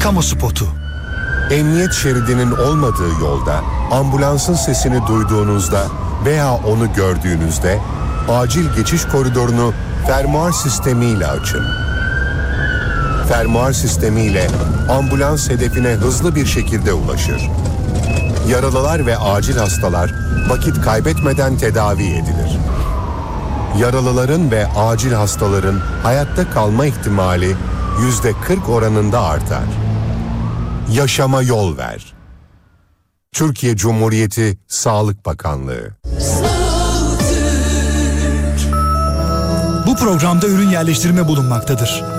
kamu spotu. Emniyet şeridinin olmadığı yolda ambulansın sesini duyduğunuzda veya onu gördüğünüzde acil geçiş koridorunu fermuar sistemiyle açın. Fermuar sistemiyle ambulans hedefine hızlı bir şekilde ulaşır. Yaralılar ve acil hastalar vakit kaybetmeden tedavi edilir. Yaralıların ve acil hastaların hayatta kalma ihtimali %40 oranında artar. Yaşama yol ver. Türkiye Cumhuriyeti Sağlık Bakanlığı. Bu programda ürün yerleştirme bulunmaktadır.